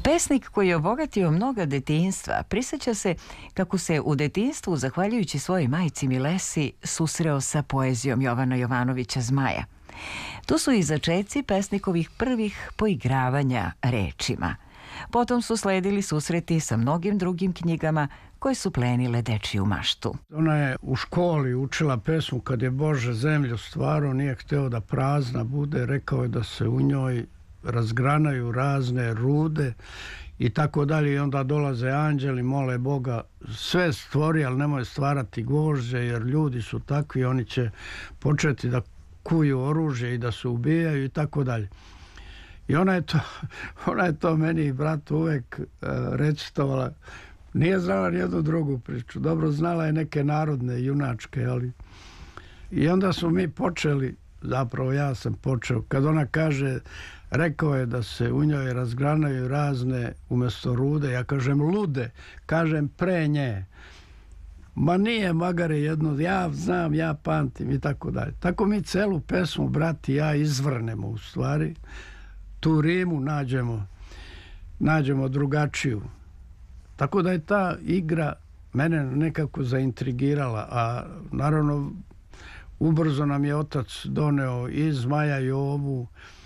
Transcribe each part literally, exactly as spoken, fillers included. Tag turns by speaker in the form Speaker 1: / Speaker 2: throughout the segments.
Speaker 1: Pesnik koji je obogatio mnoga detinjstva prisjeća se kako se u detinjstvu, zahvaljujući svojoj majci Milesi, susreo sa poezijom Jovana Jovanovića Zmaja. Tu su i začeci pesnikovih prvih poigravanja rečima. Potom su sledili susreti sa mnogim drugim knjigama koje su plenile dečiju maštu.
Speaker 2: Ona je u školi učila pesmu Kad je Bože zemlju stvarao, nije hteo da prazna bude, rekao je da se u njoj razgranaju razne rude i tako dalje. I onda dolaze anđeli, mole Boga, sve stvori, ali nemoj stvarati gvožđe, jer ljudi su takvi, oni će početi da kuju oružje i da se ubijaju i tako dalje. I ona je to, ona je to meni, brat, uvek uh, recitovala. Nije znala nijednu drugu priču. Dobro, znala je neke narodne, junačke, ali... I onda smo mi počeli, zapravo ja sam počeo, kad ona kaže, rekao je da se u njoj razgranaju razne umjesto rude, ja kažem lude, kažem pre nje. Ma nije, magare, jedno, ja znam, ja pamtim i tako dalje. Tako mi celu pesmu, brat i ja, izvrnemo u stvari. Tu rimu nađemo, nađemo drugačiju. Tako da je ta igra mene nekako zaintrigirala, a naravno ubrzo nam je otac doneo i Zmaja Jovu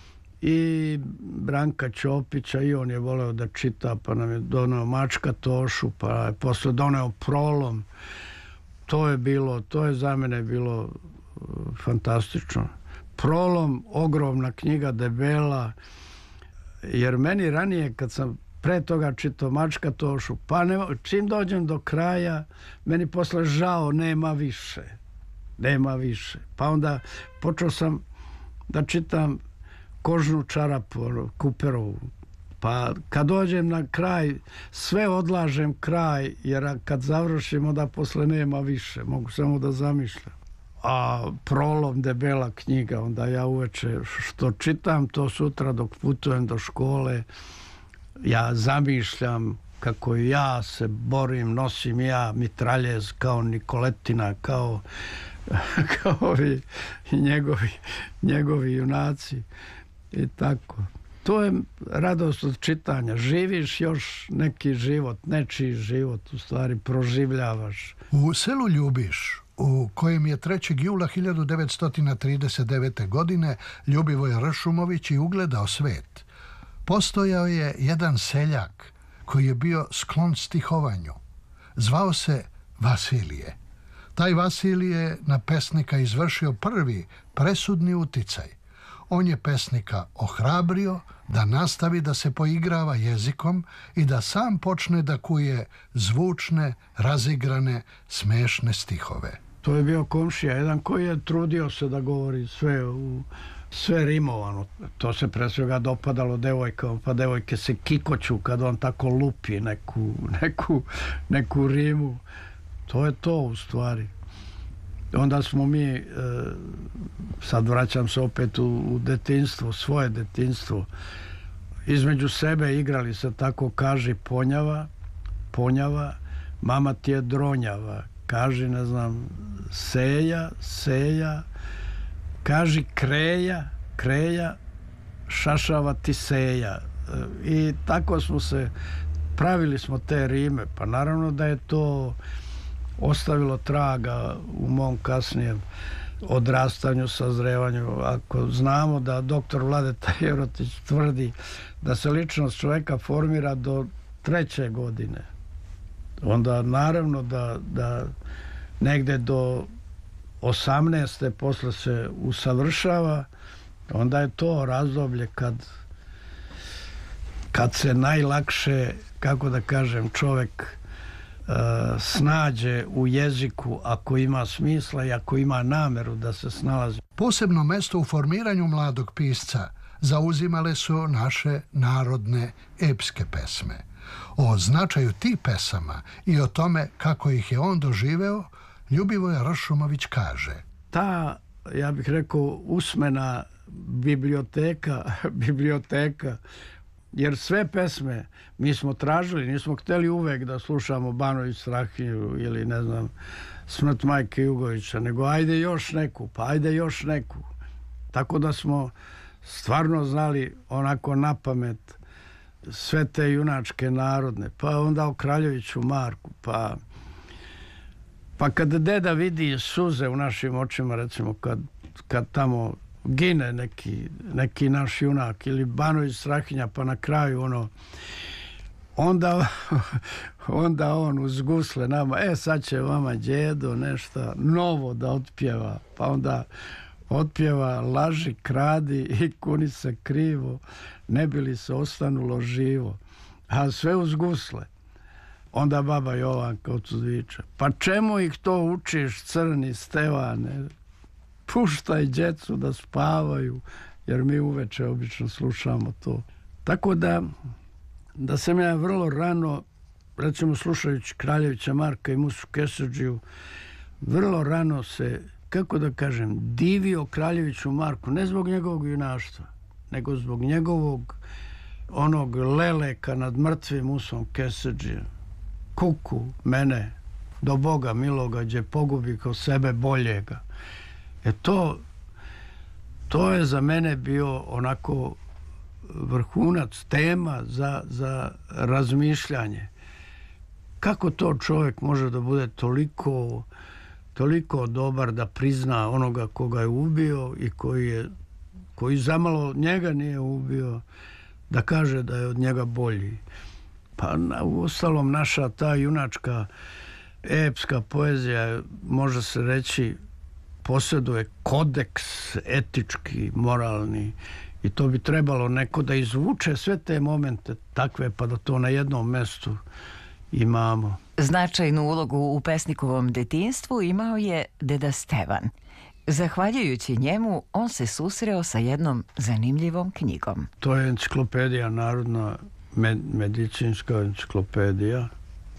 Speaker 2: i Branka Ćopića, i on je voleo da čita, pa nam je doneo Mačka Tošu, pa je posle doneo Prolom. To je bilo, to je za mene bilo uh, fantastično. Prolom, ogromna knjiga, debela, jer meni ranije kad sam pre toga čitao Mačka Tošu, pa nema, čim dođem do kraja, meni posle žao, nema više. Nema više. Pa onda počeo sam da čitam Kožnu čarapu, Kuperovu. Pa kad dođem na kraj, sve odlažem kraj, jer kad završim, onda posle nema više. Mogu samo da zamišljam. A Prolom, debela knjiga, onda ja uveče što čitam, to sutra dok putujem do škole, ja zamišljam kako ja se borim, nosim ja mitraljez kao Nikoletina, kao, kao ovi njegovi, njegovi junaci i tako. To je radost od čitanja. Živiš još neki život, nečiji život, u stvari proživljavaš.
Speaker 3: U selu Ljubiš, u kojem je trećeg jula hiljadu devetsto trideset devete. godine Ljubivoj Ršumović i ugledao svet, postojao je jedan seljak koji je bio sklon stihovanju. Zvao se Vasilije. Taj Vasilije na pesnika izvršio prvi presudni uticaj. On je pesnika ohrabrio da nastavi da se poigrava jezikom i da sam počne da kuje zvučne, razigrane, smešne stihove.
Speaker 2: To je bio komšija, jedan koji je trudio se da govori sve u sve rimovano. To se pre svega dopadalo devojkama, pa devojke se kikoću kad on tako lupi neku, neku, neku rimu. To je to u stvari. Onda smo mi, e, sad vraćam se opet u, u detinjstvo, svoje detinjstvo, između sebe igrali se tako, kaži ponjava, ponjava, mama ti je dronjava, kaži, ne znam, seja, seja, kaži kreja, kreja, šašava ti seja. I tako smo se, pravili smo te rime, pa naravno da je to ostavilo traga u mom kasnijem odrastanju, sazrevanju. Ako znamo da doktor Vladeta Jerotić tvrdi da se ličnost čovjeka formira do treće godine, onda naravno da, da negde do osamnaeste posle se usavršava, onda je to razdoblje kad kad se najlakše, kako da kažem, čovjek uh, snađe u jeziku ako ima smisla i ako ima nameru da se snalazi.
Speaker 3: Posebno mesto u formiranju mladog pisca zauzimale su naše narodne epske pesme. O značaju tih pesama i o tome kako ih je on doživeo, Ljubivoj Ršumović kaže:
Speaker 2: ta, ja bih rekao, usmena biblioteka, biblioteka, jer sve pesme mi smo tražili, nismo htjeli uvek da slušamo Banović Strahinju ili ne znam Smrt majke Jugovića, nego ajde još neku, pa ajde još neku. Tako da smo stvarno znali onako na pamet sve te junačke narodne, pa onda o Kraljeviću Marku, pa pa kad deda vidi suze u našim očima, recimo kad, kad tamo gine neki, neki naš junak ili Banović Strahinja, pa na kraju ono, onda onda on uz gusle nama, e sad će vama djedo nešto novo da otpjeva, pa onda otpjeva laži, kradi i kuni se krivo, ne bi li se ostanulo živo, a sve uz gusle. Onda baba Jovanka odsudviče, pa čemu ih to učiš, crni Stevane? Puštaj djecu da spavaju, jer mi uveče obično slušamo to. Tako da, da sam ja vrlo rano, recimo slušajući Kraljevića Marka i Musu Kesedžiju, vrlo rano se, kako da kažem, divio Kraljeviću Marku, ne zbog njegovog junaštva, nego zbog njegovog onog leleka nad mrtvim Musom Kesedžijem. Kuku mene do Boga miloga, gdje pogubi ko sebe boljega. E to, to je za mene bio onako vrhunac, tema za, za razmišljanje. Kako to čovjek može da bude toliko, toliko dobar da prizna onoga koga je ubio i koji je, koji zamalo njega nije ubio, da kaže da je od njega bolji. Pa u ostalom naša ta junačka epska poezija, može se reći, posjeduje kodeks etički, moralni, i to bi trebalo neko da izvuče sve te momente takve, pa da to na jednom mestu imamo.
Speaker 1: Značajnu ulogu u pesnikovom detinjstvu imao je deda Stevan. Zahvaljujući njemu, on se susreo sa jednom zanimljivom knjigom.
Speaker 2: To je enciklopedija, narodna med, medicinska enciklopedija,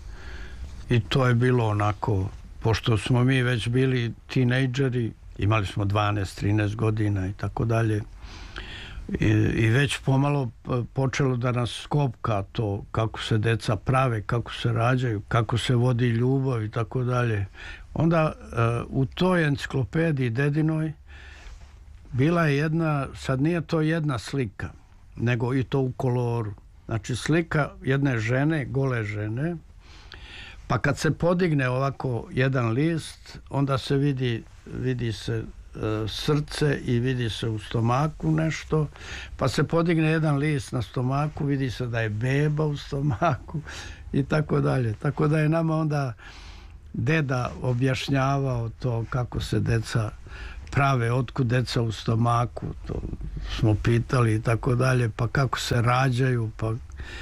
Speaker 2: i to je bilo onako, pošto smo mi već bili tinejdžeri, imali smo dvanaest trinaest godina i tako dalje, I, i već pomalo počelo da nas skopka to kako se deca prave, kako se rađaju, kako se vodi ljubav i tako dalje. Onda u toj enciklopediji dedinoj bila je jedna, sad nije to jedna slika, nego i to u koloru. Znači slika jedne žene, gole žene, pa kad se podigne ovako jedan list, onda se vidi, vidi se srce i vidi se u stomaku nešto, pa se podigne jedan list na stomaku, vidi se da je beba u stomaku i tako dalje. Tako da je nama onda deda objašnjavao to kako se deca prave, otkud deca u stomaku, to smo pitali i tako dalje, pa kako se rađaju, pa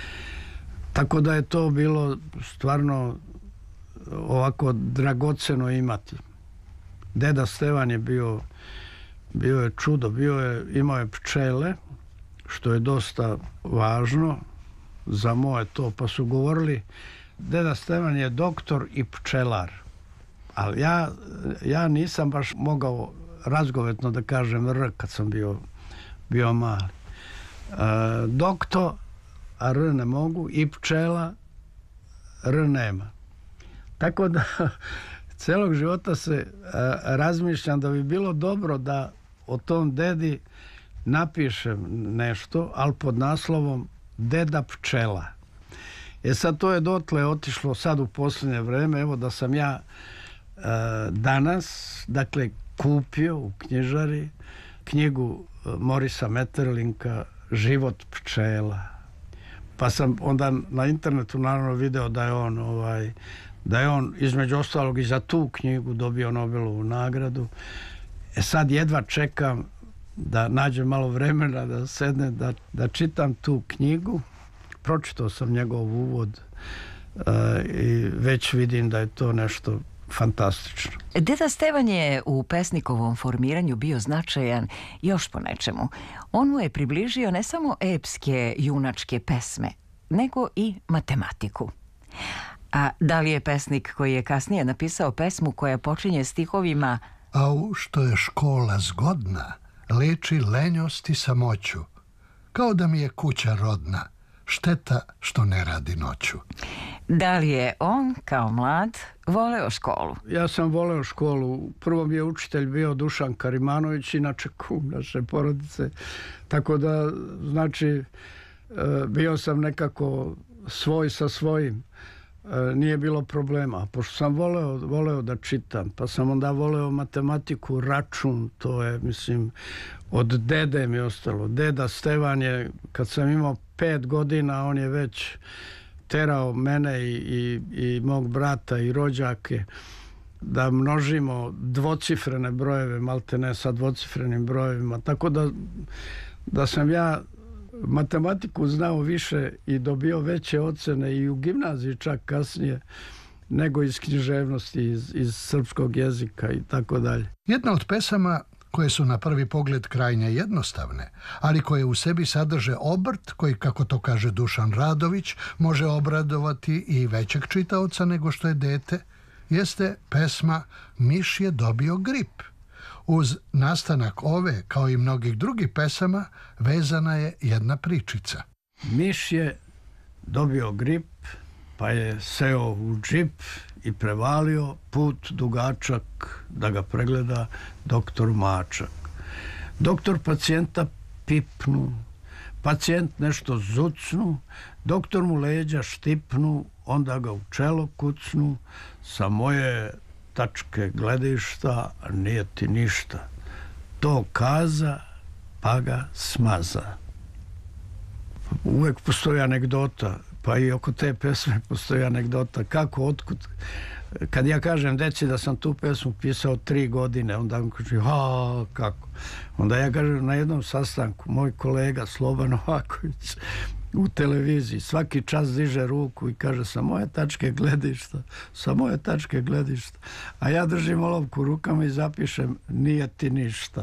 Speaker 2: tako da je to bilo stvarno ovako dragoceno imati. Deda Stevan je bio, bio je čudo, bio je, imao je pčele, što je dosta važno za moje to, pa su govorili deda Stevan je doktor i pčelar, ali ja, ja nisam baš mogao razgovetno da kažem R kad sam bio, bio mali. E, doktor, a R ne mogu, i pčela, R nema. Tako da celog života se a, razmišljam da bi bilo dobro da o tom dedi napišem nešto, ali pod naslovom Deda pčela. E sad to je dotle otišlo sad u posljednje vreme, evo da sam ja a, danas, dakle, kupio u knjižari knjigu Morisa Metterlinka Život pčela. Pa sam onda na internetu naravno video da je on ovaj da je on između ostalog i za tu knjigu dobio Nobelovu nagradu. E sad jedva čekam da nađem malo vremena da sedne, da, da čitam tu knjigu. Pročitao sam njegov uvod uh, i već vidim da je to nešto fantastično.
Speaker 1: Deda Stevan je u pesnikovom formiranju bio značajan još po nečemu. On mu je približio ne samo epske junačke pesme, nego i matematiku. A da li je pesnik koji je kasnije napisao pesmu koja počinje stihovima
Speaker 3: Au, što je škola zgodna, leči lenjost i samoću, kao da mi je kuća rodna, šteta što ne radi noću.
Speaker 1: Da li je on, kao mlad, voleo školu?
Speaker 2: Ja sam voleo školu. Prvo mi je učitelj bio Dušan Karimanović, inače kum naše porodice. Tako da, znači, bio sam nekako svoj sa svojim. Nije bilo problema. Pošto sam voleo, voleo da čitam, pa sam onda voleo matematiku, račun, to je, mislim, od dede mi ostalo. Deda Stevan je, kad sam imao pet godina, on je već terao mene i, i, i mog brata i rođake da množimo dvocifrene brojeve, malte ne sa dvocifrenim brojevima. Tako da, da sam ja matematiku znao više i dobio veće ocene i u gimnaziji čak kasnije nego iz književnosti, iz, iz srpskog jezika i tako dalje.
Speaker 3: Jedna od pesama koje su na prvi pogled krajnje jednostavne, ali koje u sebi sadrže obrt koji, kako to kaže Dušan Radović, može obradovati i većeg čitaoca nego što je dete, jeste pesma Miš je dobio grip. Uz nastanak ove, kao i mnogih drugih pesama, vezana je jedna pričica.
Speaker 2: Miš je dobio grip, pa je seo u džip i prevalio put dugačak da ga pregleda doktor Mačak. Doktor pacijenta pipnu, pacijent nešto zucnu, doktor mu leđa štipnu, onda ga u čelo kucnu, sa moje tačke gledišta nije ti ništa. To kaza, pa ga smaza. Uvek postoji anegdota, pa i oko te pesme postoji anegdota. Kako, otkud? Kad ja kažem deci da sam tu pesmu pisao tri godine, onda on kaže, ha, kako? Onda ja kažem, na jednom sastanku, moj kolega Sloban Novaković u televiziji svaki čas diže ruku i kaže, sa moje tačke gledišta, sa moje tačke gledišta. A ja držim olovku rukama i zapišem, nije ti ništa.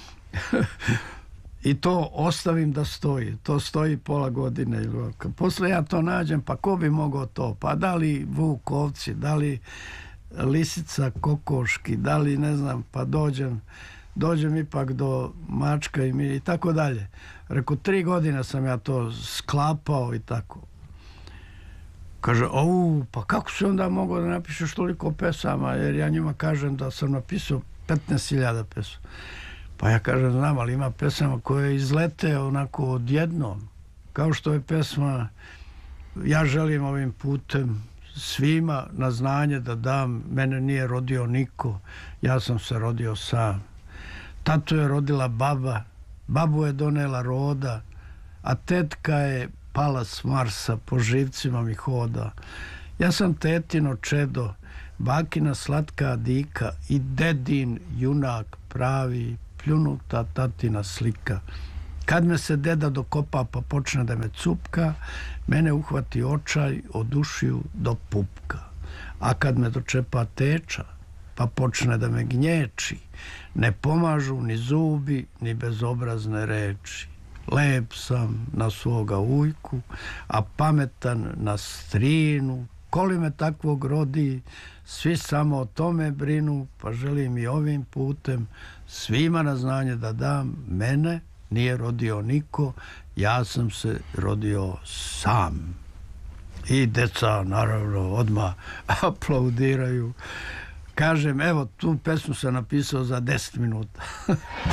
Speaker 2: I to ostavim da stoji. To stoji pola godine. Posle ja to nađem, pa ko bi mogao to? Pa da li vuk ovci, da li lisica kokoški, da li ne znam, pa dođem, dođem ipak do mačka i, mi, i tako dalje. Reko, tri godine sam ja to sklapao i tako. Kaže, au, pa kako si onda mogao da napišeš toliko pesama? Jer ja njima kažem da sam napisao petnaest hiljada pesama. Pa ja kažem, znam, ali ima pesama koje izlete onako odjednom. Kao što je pesma Ja želim ovim putem svima na znanje da dam, mene nije rodio niko, ja sam se rodio sam. Tatu je rodila baba, babu je donela roda, a tetka je pala s Marsa, po živcima mi hoda. Ja sam tetino čedo, bakina slatka dika i dedin junak pravi, pljunuta tatina slika. Kad me se deda dokopa pa počne da me cupka, mene uhvati očaj od ušiju do pupka. A kad me dočepa teča pa počne da me gnječi, ne pomažu ni zubi ni bezobrazne reči. Lep sam na svoga ujku, a pametan na strinu. Koli me takvog rodi, svi samo o tome brinu, pa želim i ovim putem svima na znanje da dam, mene nije rodio niko, ja sam se rodio sam. I deca naravno odmah aplaudiraju. Kažem, evo, tu pesmu sam napisao za deset minuta.